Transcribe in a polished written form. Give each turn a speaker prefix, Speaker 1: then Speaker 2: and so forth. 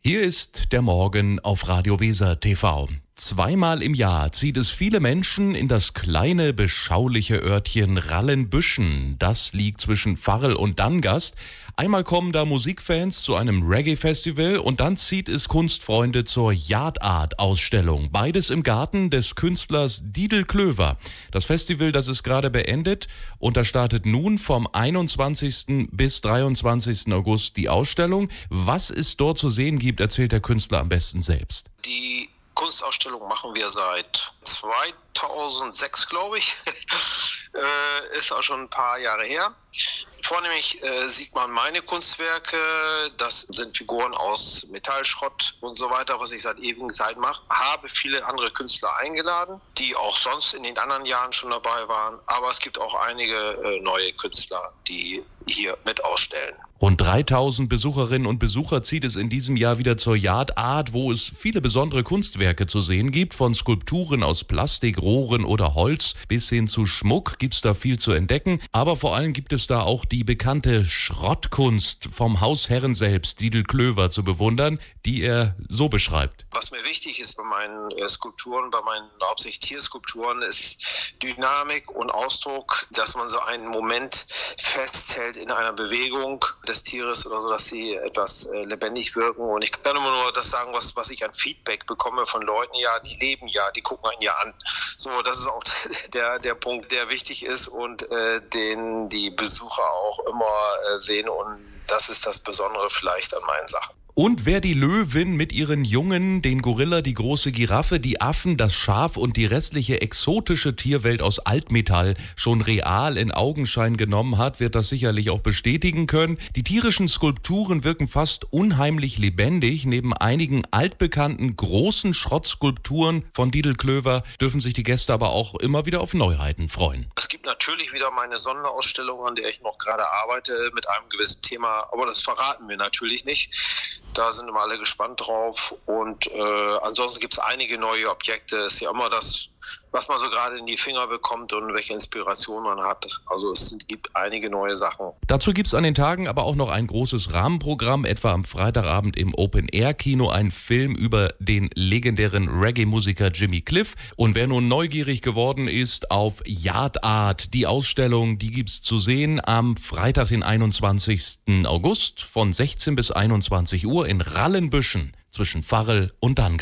Speaker 1: Hier ist der Morgen auf Radio Weser TV. Zweimal im Jahr zieht es viele Menschen in das kleine, beschauliche Örtchen Rallenbüschen. Das liegt zwischen Varl und Dangast. Einmal kommen da Musikfans zu einem Reggae-Festival und dann zieht es Kunstfreunde zur Yard Art-Ausstellung. Beides im Garten des Künstlers Didel Klöver. Das Festival, das ist gerade beendet und da startet nun vom 21. bis 23. August die Ausstellung. Was es dort zu sehen gibt, erzählt der Künstler am besten selbst.
Speaker 2: Die Kunstausstellung machen wir seit 2006, glaube ich. Ist auch schon ein paar Jahre her. Vornehmlich sieht man meine Kunstwerke. Das sind Figuren aus Metallschrott und so weiter, was ich seit ewigen Zeit mache. Habe viele andere Künstler eingeladen, die auch sonst in den anderen Jahren schon dabei waren. Aber es gibt auch einige neue Künstler, die hier mit ausstellen.
Speaker 1: Rund 3000 Besucherinnen und Besucher zieht es in diesem Jahr wieder zur Yard Art, wo es viele besondere Kunstwerke zu sehen gibt. Von Skulpturen aus Plastik, Rohren oder Holz bis hin zu Schmuck gibt's da viel zu entdecken. Aber vor allem gibt es da auch die bekannte Schrottkunst vom Hausherren selbst, Didel Klöver, zu bewundern, die er so beschreibt.
Speaker 2: Was mir wichtig ist bei meinen Skulpturen, bei meinen hauptsächlich Tierskulpturen, ist Dynamik und Ausdruck, dass man so einen Moment festhält in einer Bewegung des Tieres oder so, dass sie etwas lebendig wirken. Und ich kann immer nur das sagen, was ich an Feedback bekomme von Leuten, ja, die leben ja, die gucken einen ja an. So, das ist auch der Punkt, der wichtig ist und den die Besucher auch immer sehen. Und das ist das Besondere vielleicht an meinen Sachen.
Speaker 1: Und wer die Löwin mit ihren Jungen, den Gorilla, die große Giraffe, die Affen, das Schaf und die restliche exotische Tierwelt aus Altmetall schon real in Augenschein genommen hat, wird das sicherlich auch bestätigen können. Die tierischen Skulpturen wirken fast unheimlich lebendig. Neben einigen altbekannten großen Schrottskulpturen von Didel Klöver dürfen sich die Gäste aber auch immer wieder auf Neuheiten freuen.
Speaker 2: Es gibt natürlich wieder meine Sonderausstellung, an der ich noch gerade arbeite, mit einem gewissen Thema, aber das verraten wir natürlich nicht. Da sind immer alle gespannt drauf und ansonsten gibt es einige neue Objekte. Es ist ja immer das, was man so gerade in die Finger bekommt und welche Inspiration man hat. Also es gibt einige neue Sachen.
Speaker 1: Dazu gibt es an den Tagen aber auch noch ein großes Rahmenprogramm, etwa am Freitagabend im Open-Air-Kino ein Film über den legendären Reggae-Musiker Jimmy Cliff. Und wer nun neugierig geworden ist auf Yard Art, die Ausstellung, die gibt's zu sehen am Freitag, den 21. August von 16 bis 21 Uhr in Rallenbüschen zwischen Varl und Dangast.